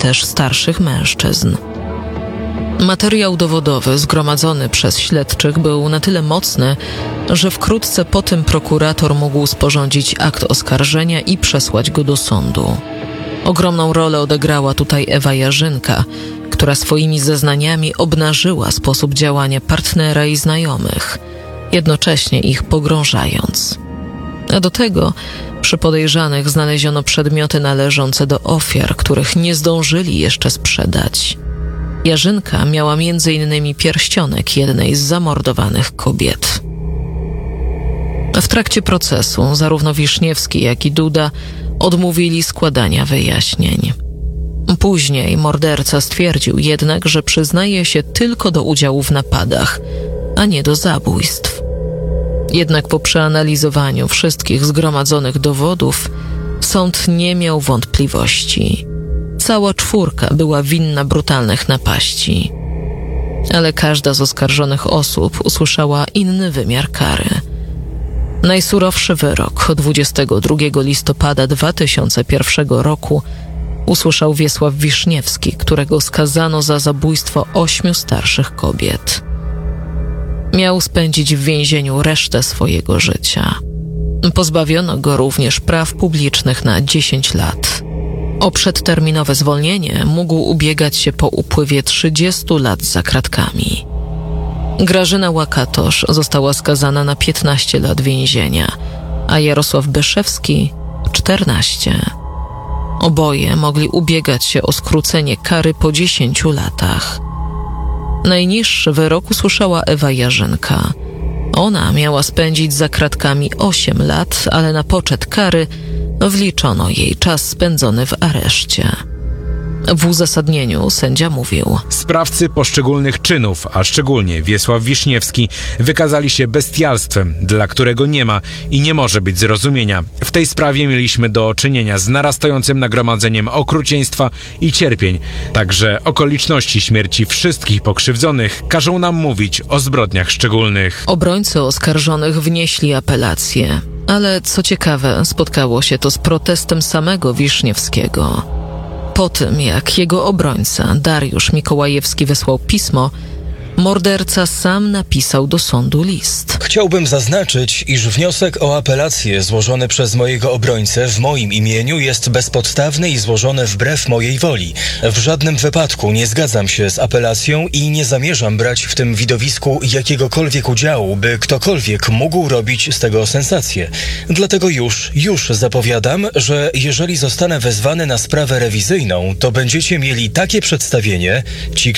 też starszych mężczyzn. Materiał dowodowy zgromadzony przez śledczych był na tyle mocny, że wkrótce po tym prokurator mógł sporządzić akt oskarżenia i przesłać go do sądu. Ogromną rolę odegrała tutaj Ewa Jarzynka, która swoimi zeznaniami obnażyła sposób działania partnera i znajomych, jednocześnie ich pogrążając. A do tego przy podejrzanych znaleziono przedmioty należące do ofiar, których nie zdążyli jeszcze sprzedać. Jarzynka miała m.in. pierścionek jednej z zamordowanych kobiet. W trakcie procesu zarówno Wiszniewski, jak i Duda odmówili składania wyjaśnień. Później morderca stwierdził jednak, że przyznaje się tylko do udziału w napadach, a nie do zabójstw. Jednak po przeanalizowaniu wszystkich zgromadzonych dowodów sąd nie miał wątpliwości. Cała czwórka była winna brutalnych napaści. Ale każda z oskarżonych osób usłyszała inny wymiar kary. Najsurowszy wyrok 22 listopada 2001 roku usłyszał Wiesław Wiszniewski, którego skazano za zabójstwo 8 starszych kobiet. Miał spędzić w więzieniu resztę swojego życia. Pozbawiono go również praw publicznych na 10 lat. O przedterminowe zwolnienie mógł ubiegać się po upływie 30 lat za kratkami. Grażyna Łakatosz została skazana na 15 lat więzienia, a Jarosław Byszewski 14. Oboje mogli ubiegać się o skrócenie kary po 10 latach. Najniższy wyrok usłyszała Ewa Jarzynka. Ona miała spędzić za kratkami 8 lat, ale na poczet kary wliczono jej czas spędzony w areszcie. W uzasadnieniu sędzia mówił: sprawcy poszczególnych czynów, a szczególnie Wiesław Wiszniewski, wykazali się bestialstwem, dla którego nie ma i nie może być zrozumienia. W tej sprawie mieliśmy do czynienia z narastającym nagromadzeniem okrucieństwa i cierpień. Także okoliczności śmierci wszystkich pokrzywdzonych każą nam mówić o zbrodniach szczególnych. Obrońcy oskarżonych wnieśli apelację, ale co ciekawe, spotkało się to z protestem samego Wiszniewskiego. Po tym, jak jego obrońca Dariusz Mikołajewski wysłał pismo, morderca sam napisał do sądu list. Chciałbym zaznaczyć, iż wniosek o apelację złożony przez mojego obrońcę w moim imieniu jest bezpodstawny i złożony wbrew mojej woli. W żadnym wypadku nie zgadzam się z apelacją i nie zamierzam brać w tym widowisku jakiegokolwiek udziału, by ktokolwiek mógł robić z tego sensację. Dlatego już zapowiadam, że jeżeli zostanę wezwany na sprawę rewizyjną, to będziecie mieli takie przedstawienie, ci,